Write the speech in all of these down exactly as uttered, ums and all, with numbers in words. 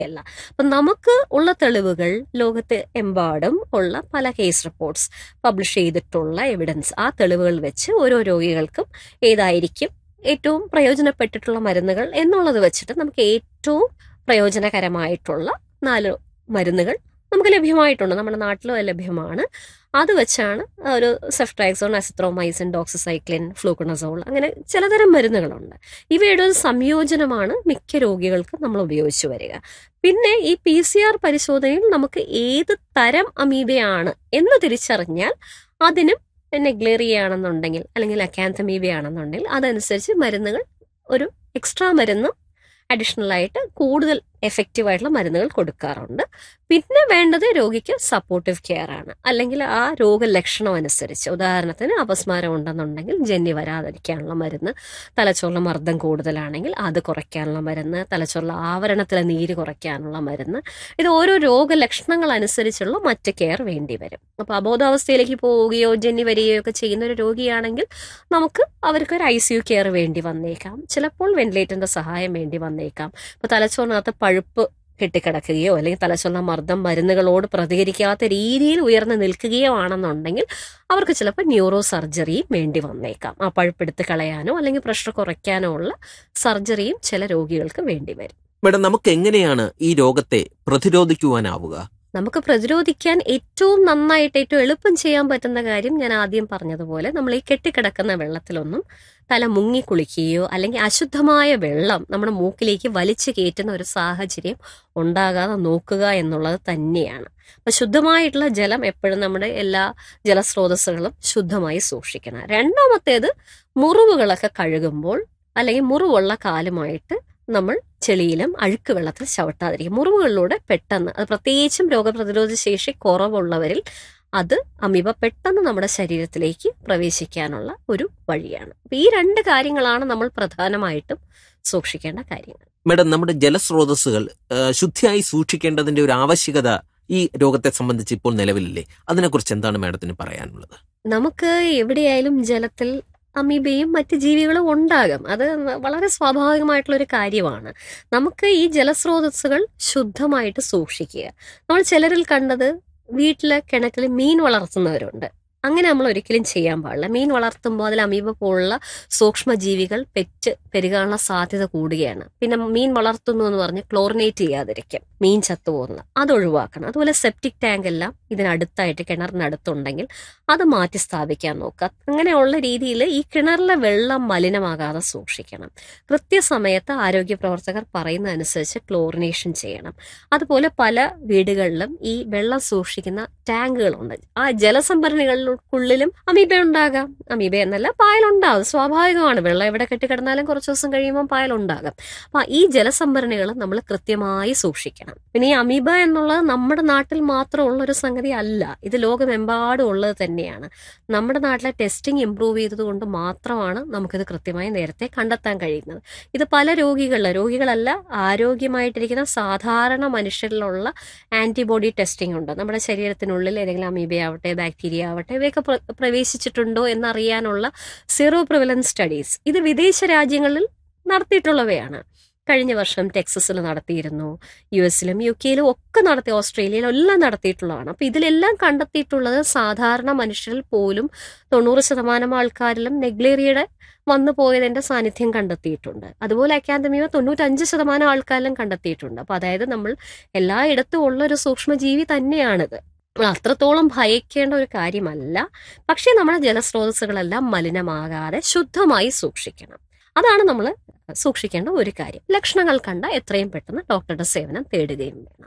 അല്ല. അപ്പം നമുക്ക് ഉള്ള തെളിവുകൾ ലോകത്ത് എമ്പാടും ഉള്ള പല കേസ് റിപ്പോർട്ട്സ് പബ്ലിഷ് ചെയ്തിട്ടുള്ള എവിഡൻസ്, ആ തെളിവുകൾ വെച്ച് ഓരോ രോഗികൾക്കും ഏതായിരിക്കും ഏറ്റവും പ്രയോജനപ്പെട്ടിട്ടുള്ള മരുന്നുകൾ എന്നുള്ളത് വെച്ചിട്ട് നമുക്ക് ഏറ്റവും പ്രയോജനകരമായിട്ടുള്ള നാല് മരുന്നുകൾ നമുക്ക് ലഭ്യമായിട്ടുണ്ട്, നമ്മുടെ നാട്ടിലും ലഭ്യമാണ്. അത് വെച്ചാണ് ഒരു സെഫ്ട്രാക്സോൺ, അസിത്രോമൈസിൻ, ഡോക്സിസൈക്ലിൻ, ഫ്ലൂക്കണസോൾ, അങ്ങനെ ചിലതരം മരുന്നുകളുണ്ട്. ഇവയുടെ ഒരു സംയോജനമാണ് മിക്ക രോഗികൾക്കും നമ്മൾ ഉപയോഗിച്ചു വരിക. പിന്നെ ഈ പി സി ആർ പരിശോധനയിൽ നമുക്ക് ഏത് തരം അമീബയാണ് എന്ന് തിരിച്ചറിഞ്ഞാൽ അതിനും നെഗ്ലേറിയ ആണെന്നുണ്ടെങ്കിൽ അല്ലെങ്കിൽ അക്കാന്തമീബ ആണെന്നുണ്ടെങ്കിൽ അതനുസരിച്ച് മരുന്നുകൾ ഒരു എക്സ്ട്രാ മരുന്ന് അഡീഷണൽ ആയിട്ട് കൂടുതൽ എഫക്റ്റീവ് ആയിട്ടുള്ള മരുന്നുകൾ കൊടുക്കാറുണ്ട്. പിന്നെ വേണ്ടത് രോഗിക്ക് സപ്പോർട്ടീവ് കെയർ ആണ്. അല്ലെങ്കിൽ ആ രോഗലക്ഷണം അനുസരിച്ച്, ഉദാഹരണത്തിന് അപസ്മാരം ഉണ്ടെന്നുണ്ടെങ്കിൽ ജന്നി വരാതിരിക്കാനുള്ള മരുന്ന്, തലച്ചോറിലെ മർദ്ദം കൂടുതലാണെങ്കിൽ അത് കുറയ്ക്കാനുള്ള മരുന്ന്, തലച്ചോറിലെ ആവരണത്തിലെ നീര് കുറയ്ക്കാനുള്ള മരുന്ന്, ഇത് ഓരോ രോഗലക്ഷണങ്ങൾ അനുസരിച്ചുള്ള മറ്റ് കെയർ വേണ്ടി വരും. അപ്പോൾ അബോധാവസ്ഥയിലേക്ക് പോവുകയോ ജന്നി വരികയോ ഒക്കെ ചെയ്യുന്ന ഒരു രോഗിയാണെങ്കിൽ നമുക്ക് അവർക്ക് ഒരു ഐ സി യു കെയർ വേണ്ടി വന്നേക്കാം, ചിലപ്പോൾ വെന്റിലേറ്ററിന്റെ സഹായം വേണ്ടി വന്നേക്കാം. ഇപ്പോൾ തലച്ചോറിനകത്ത് പഴുപ്പ് കെട്ടിക്കിടക്കുകയോ അല്ലെങ്കിൽ തലച്ചോറിലെ മർദ്ദം മരുന്നുകളോട് പ്രതികരിക്കാത്ത രീതിയിൽ ഉയർന്നു നിൽക്കുകയോ ആണെന്നുണ്ടെങ്കിൽ അവർക്ക് ചിലപ്പോൾ ന്യൂറോ സർജറിയും വേണ്ടി വന്നേക്കാം. ആ പഴുപ്പെടുത്ത് കളയാനോ അല്ലെങ്കിൽ പ്രഷർ കുറയ്ക്കാനോ ഉള്ള സർജറിയും ചില രോഗികൾക്ക് വേണ്ടി വരും. മേഡം, നമുക്ക് എങ്ങനെയാണ് ഈ രോഗത്തെ പ്രതിരോധിക്കുവാനാവുക? നമുക്ക് പ്രതിരോധിക്കാൻ ഏറ്റവും നന്നായിട്ട് ഏറ്റവും എളുപ്പം ചെയ്യാൻ പറ്റുന്ന കാര്യം ഞാൻ ആദ്യം പറഞ്ഞതുപോലെ നമ്മൾ ഈ കെട്ടിക്കിടക്കുന്ന വെള്ളത്തിലൊന്നും തല മുങ്ങി കുളിക്കുകയോ അല്ലെങ്കിൽ അശുദ്ധമായ വെള്ളം നമ്മുടെ മൂക്കിലേക്ക് വലിച്ചു കയറ്റുന്ന ഒരു സാഹചര്യം ഉണ്ടാകാതെ നോക്കുക എന്നുള്ളത് തന്നെയാണ്. അപ്പം ശുദ്ധമായിട്ടുള്ള ജലം എപ്പോഴും നമ്മുടെ എല്ലാ ജലസ്രോതസ്സുകളും ശുദ്ധമായി സൂക്ഷിക്കണം. രണ്ടാമത്തേത്, മുറിവുകളൊക്കെ കഴുകുമ്പോൾ അല്ലെങ്കിൽ മുറിവുള്ള കാലുമായിട്ട് നമ്മൾ ചെളിയിലും അഴുക്ക് വെള്ളത്തിൽ ചവിട്ടാതിരിക്കും. മുറിവുകളിലൂടെ പെട്ടെന്ന്, അത് പ്രത്യേകിച്ചും രോഗപ്രതിരോധ ശേഷി കുറവുള്ളവരിൽ അത് അമീബ പെട്ടെന്ന് നമ്മുടെ ശരീരത്തിലേക്ക് പ്രവേശിക്കാനുള്ള ഒരു വഴിയാണ്. അപ്പൊ ഈ രണ്ട് കാര്യങ്ങളാണ് നമ്മൾ പ്രധാനമായിട്ടും സൂക്ഷിക്കേണ്ട കാര്യങ്ങൾ. മേഡം, നമ്മുടെ ജലസ്രോതസ്സുകൾ ശുദ്ധിയായി സൂക്ഷിക്കേണ്ടതിന്റെ ഒരു ആവശ്യകത ഈ രോഗത്തെ സംബന്ധിച്ച് ഇപ്പോൾ നിലവിലില്ലേ? അതിനെക്കുറിച്ച് എന്താണ് മേഡത്തിന് പറയാനുള്ളത്? നമുക്ക് എവിടെയായാലും ജലത്തിൽ അമീബയും മറ്റ് ജീവികളും ഉണ്ടാകും. അത് വളരെ സ്വാഭാവികമായിട്ടുള്ള ഒരു കാര്യമാണ്. നമുക്ക് ഈ ജലസ്രോതസ്സുകൾ ശുദ്ധമായിട്ട് സൂക്ഷിക്കുക. നമ്മൾ ചിലരിൽ കണ്ടത് വീട്ടിലെ കിണറ്റിൽ മീൻ വളർത്തുന്നവരുണ്ട്. അങ്ങനെ നമ്മൾ ഒരിക്കലും ചെയ്യാൻ പാടില്ല. മീൻ വളർത്തുമ്പോൾ അതിൽ അമീബ പോലുള്ള സൂക്ഷ്മജീവികൾ പെറ്റ് പെരുകാനുള്ള സാധ്യത കൂടുകയാണ്. പിന്നെ മീൻ വളർത്തുന്നു എന്ന് പറഞ്ഞ് ക്ലോറിനേറ്റ് ചെയ്യാതിരിക്കും, മീൻ ചത്തുപോകുന്നത് അത് ഒഴിവാക്കണം. അതുപോലെ സെപ്റ്റിക് ടാങ്ക് എല്ലാം ഇതിനടുത്തായിട്ട് കിണറിനടുത്തുണ്ടെങ്കിൽ അത് മാറ്റി സ്ഥാപിക്കാൻ നോക്കുക. അങ്ങനെയുള്ള രീതിയിൽ ഈ കിണറിലെ വെള്ളം മലിനമാകാതെ സൂക്ഷിക്കണം. കൃത്യസമയത്ത് ആരോഗ്യ പ്രവർത്തകർ പറയുന്ന അനുസരിച്ച് ക്ലോറിനേഷൻ ചെയ്യണം. അതുപോലെ പല വീടുകളിലും ഈ വെള്ളം സൂക്ഷിക്കുന്ന ടാങ്കുകളുണ്ട്. ആ ജലസംഭരണികളിലുള്ളിലും അമീബ ഉണ്ടാകാം. അമീബ എന്നല്ല, പായലുണ്ടാകും. സ്വാഭാവികമാണ്. വെള്ളം എവിടെ കെട്ടിക്കിടന്നാലും കുറച്ച് ദിവസം കഴിയുമ്പോൾ പായലുണ്ടാകാം. അപ്പൊ ഈ ജലസംഭരണികൾ നമ്മൾ കൃത്യമായി സൂക്ഷിക്കണം. പിന്നെ ഈ അമീബ എന്നുള്ളത് നമ്മുടെ നാട്ടിൽ മാത്രമുള്ള ഒരു സംഗതി അല്ല, ഇത് ലോകമെമ്പാടും ഉള്ളത് തന്നെയാണ്. നമ്മുടെ നാട്ടിലെ ടെസ്റ്റിംഗ് ഇംപ്രൂവ് ചെയ്തത് കൊണ്ട് മാത്രമാണ് നമുക്കിത് കൃത്യമായി നേരത്തെ കണ്ടെത്താൻ കഴിയുന്നത്. ഇത് പല രോഗികളിൽ രോഗികളല്ല ആരോഗ്യമായിട്ടിരിക്കുന്ന സാധാരണ മനുഷ്യരിലുള്ള ആന്റിബോഡി ടെസ്റ്റിംഗ് ഉണ്ട്. നമ്മുടെ ശരീരത്തിനുള്ളിൽ ഏതെങ്കിലും അമീബ ആവട്ടെ ബാക്ടീരിയ ആവട്ടെ ഇവയൊക്കെ പ്രവേശിച്ചിട്ടുണ്ടോ എന്നറിയാനുള്ള സീറോ പ്രിവലൻസ് സ്റ്റഡീസ് ഇത് വിദേശ രാജ്യങ്ങളിൽ നടത്തിയിട്ടുള്ളവയാണ്. കഴിഞ്ഞ വർഷം ടെക്സസിൽ നടത്തിയിരുന്നു, യു എസിലും യു കെയിലും ഒക്കെ നടത്തി, ഓസ്ട്രേലിയയിലും എല്ലാം നടത്തിയിട്ടുള്ളതാണ്. അപ്പൊ ഇതിലെല്ലാം കണ്ടെത്തിയിട്ടുള്ളത് സാധാരണ മനുഷ്യരിൽ പോലും തൊണ്ണൂറ് ശതമാനം ആൾക്കാരിലും നെഗ്ലേറിയയുടെ വന്നു പോയതിന്റെ സാന്നിധ്യം കണ്ടെത്തിയിട്ടുണ്ട്. അതുപോലെ അക്കാന്തമീബ തൊണ്ണൂറ്റഞ്ച് ശതമാനം ആൾക്കാരിലും കണ്ടെത്തിയിട്ടുണ്ട്. അപ്പൊ അതായത് നമ്മൾ എല്ലായിടത്തും ഉള്ള ഒരു സൂക്ഷ്മജീവി തന്നെയാണിത്. അത്രത്തോളം ഭയക്കേണ്ട ഒരു കാര്യമല്ല. പക്ഷെ നമ്മുടെ ജലസ്രോതസ്സുകളെല്ലാം മലിനമാകാതെ ശുദ്ധമായി സൂക്ഷിക്കണം. അതാണ് നമ്മൾ സൂക്ഷിക്കേണ്ട ഒരു കാര്യം. ലക്ഷണങ്ങൾ കണ്ട എത്രയും പെട്ടെന്ന് ഡോക്ടറുടെ സേവനം തേടുകയും വേണം.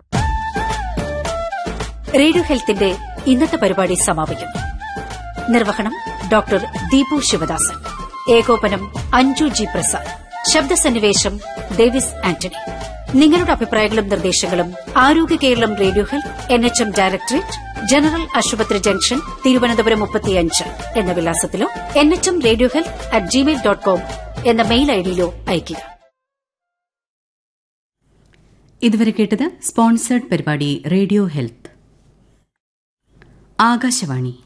റേഡിയോ ഹെൽത്തിന്റെ ഇന്നത്തെ പരിപാടി സമാപിക്കുന്നു. നിർവഹണം ഡോക്ടർ ദീപു ശിവദാസൻ, ഏകോപനം അഞ്ജു ജി പ്രസാദ്, ശബ്ദസന്നിവേശം ഡേവിസ് ആന്റണി. നിങ്ങളുടെ അഭിപ്രായങ്ങളും നിർദ്ദേശങ്ങളും ആരോഗ്യ Keralam radio health N H M directorate, general ആശുപത്രി ജംഗ്ഷൻ, തിരുവനന്തപുരം മുപ്പത്തിയഞ്ച് എന്ന വിലാസത്തിലോ N H M radio health at Gmail dot com എന്ന മെയിൽ ഐഡിയിലോ അയയ്ക്കുക. ഇതുവരെ കേട്ടത് സ്പോൺസേർഡ് പരിപാടി റേഡിയോ ഹെൽത്ത്. ആകാശവാണി.